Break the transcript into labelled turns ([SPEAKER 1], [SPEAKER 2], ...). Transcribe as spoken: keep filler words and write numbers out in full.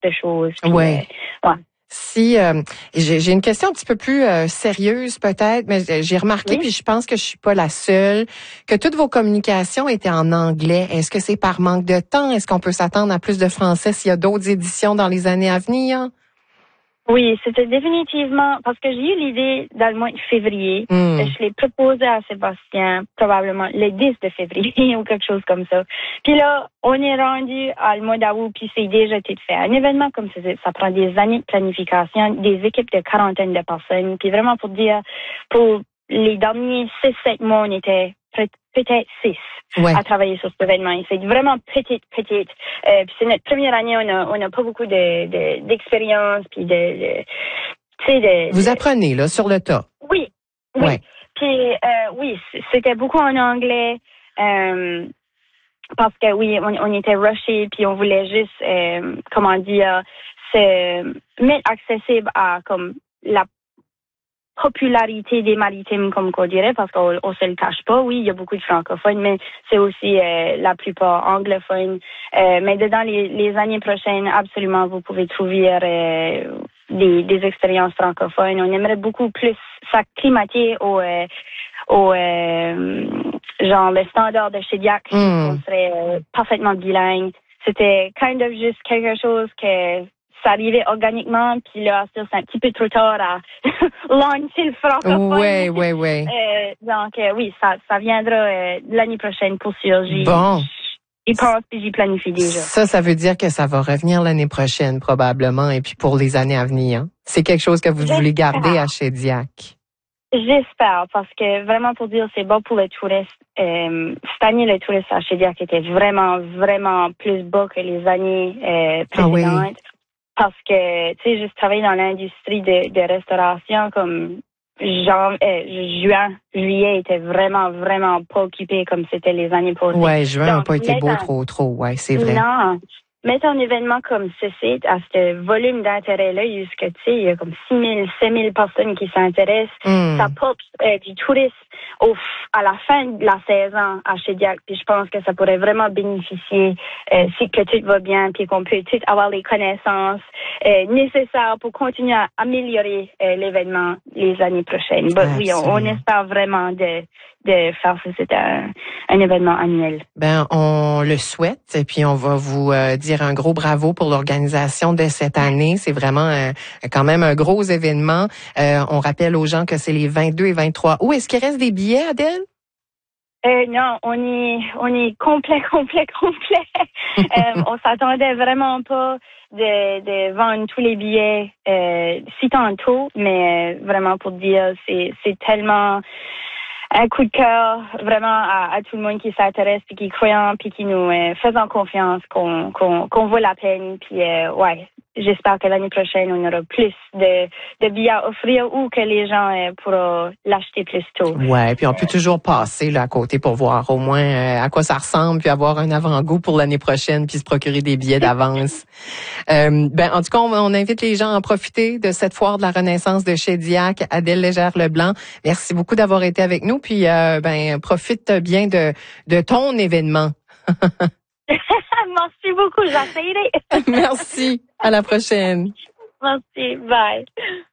[SPEAKER 1] de choses. Puis,
[SPEAKER 2] ouais.
[SPEAKER 1] Euh, ouais.
[SPEAKER 2] Si euh, j'ai, j'ai une question un petit peu plus euh, sérieuse peut-être, mais j'ai remarqué,
[SPEAKER 1] Oui.
[SPEAKER 2] puis je pense que je suis pas la seule, que toutes vos communications étaient en anglais. Est-ce que c'est par manque de temps? Est-ce qu'on peut s'attendre à plus de français s'il y a d'autres éditions dans les années à venir?
[SPEAKER 1] Oui, c'était définitivement parce que j'ai eu l'idée dans le mois de février.
[SPEAKER 2] Mm.
[SPEAKER 1] Je l'ai proposé à Sébastien probablement le dix de février ou quelque chose comme ça. Puis là, on est rendu à le mois d'août, puis c'est déjà tout fait. Un événement comme ça, ça prend des années de planification, des équipes de quarantaine de personnes. Puis vraiment pour dire, pour les derniers six, sept mois, on était peut-être six
[SPEAKER 2] ouais.
[SPEAKER 1] à travailler sur cet événement. C'est vraiment petite, petite. Euh, puis c'est notre première année, on a, on a pas beaucoup de, de d'expérience, puis de, de tu sais, de.
[SPEAKER 2] Vous
[SPEAKER 1] de,
[SPEAKER 2] apprenez là sur le tas.
[SPEAKER 1] Oui, oui.
[SPEAKER 2] Ouais.
[SPEAKER 1] Puis euh, oui, c'était beaucoup en anglais. Euh, parce que oui, on, on était rushés, puis on voulait juste, euh, comment dire, se mettre accessible à comme la popularité des maritimes, comme qu'on dirait, parce qu'on on se le cache pas. Oui, il y a beaucoup de francophones, mais c'est aussi euh, la plupart anglophones. Euh, mais dedans les, les années prochaines, absolument, vous pouvez trouver euh, des, des expériences francophones. On aimerait beaucoup plus s'acclimater au, euh, au euh, genre le standard de Shediac,
[SPEAKER 2] Mm.
[SPEAKER 1] on serait euh, parfaitement bilingue. C'était kind of juste quelque chose que ça arrivait organiquement, puis là, c'est un petit peu trop tard à lancer le francophone.
[SPEAKER 2] Ouais, ouais, ouais.
[SPEAKER 1] Euh, donc, euh, oui, ça, ça viendra euh, l'année prochaine pour sûr. J'y,
[SPEAKER 2] Bon.
[SPEAKER 1] j'y pense puis j'y planifie déjà.
[SPEAKER 2] Ça, ça veut dire que ça va revenir l'année prochaine, probablement, et puis pour les années à venir. C'est quelque chose que vous
[SPEAKER 1] J'espère.
[SPEAKER 2] voulez garder à Shediac.
[SPEAKER 1] J'espère, parce que vraiment pour dire, c'est bon pour les touristes. Euh, cette année, les touristes à Shediac étaient vraiment, vraiment plus bas que les années euh, précédentes. Ah oui. Parce que, tu sais, juste travailler dans l'industrie de, de restauration comme genre, euh, juin, juillet était vraiment, vraiment pas occupé comme c'était les années passées.
[SPEAKER 2] Ouais, juin n'a
[SPEAKER 1] Donc,
[SPEAKER 2] pas été beau
[SPEAKER 1] un,
[SPEAKER 2] trop, trop, ouais, c'est vrai.
[SPEAKER 1] Non. Mettre un événement comme ceci, à ce volume d'intérêt-là, jusqu'à, tu sais, il y a comme six mille, sept mille personnes qui s'intéressent. Mm. Ça porte euh, du tourisme au, à la fin de la saison à Shediac. Puis je pense que ça pourrait vraiment bénéficier euh, si que tout va bien, puis qu'on peut tout avoir les connaissances euh, nécessaires pour continuer à améliorer euh, l'événement les années prochaines. But, oui, on, on espère vraiment de de faire ça. C'est un, un événement annuel.
[SPEAKER 2] Ben, on le souhaite et puis on va vous euh, dire un gros bravo pour l'organisation de cette année. C'est vraiment euh, quand même un gros événement. Euh, on rappelle aux gens que c'est les vingt-deux et vingt-trois août. Est-ce qu'il reste des billets, Adèle?
[SPEAKER 1] Euh, non, on est on est complet, complet, complet. euh, on s'attendait vraiment pas de, de vendre tous les billets euh, si tantôt, mais euh, vraiment pour dire, c'est c'est tellement un coup de cœur vraiment à, à tout le monde qui s'intéresse puis qui croit puis qui nous euh, faisant confiance qu'on qu'on qu'on vaut la peine puis euh, ouais, j'espère que l'année prochaine on aura plus de de billets à offrir ou que les gens euh, pourront l'acheter plus tôt.
[SPEAKER 2] Ouais, puis on peut toujours passer là à côté pour voir au moins euh, à quoi ça ressemble puis avoir un avant-goût pour l'année prochaine puis se procurer des billets d'avance. euh, ben en tout cas on, on invite les gens à en profiter de cette foire de la Renaissance de Shediac. Adèle Légère-Leblanc, merci beaucoup d'avoir été avec nous puis euh, ben profite bien de de ton événement.
[SPEAKER 1] Merci beaucoup, j'essaierai.
[SPEAKER 2] Merci, à la prochaine.
[SPEAKER 1] Merci, bye.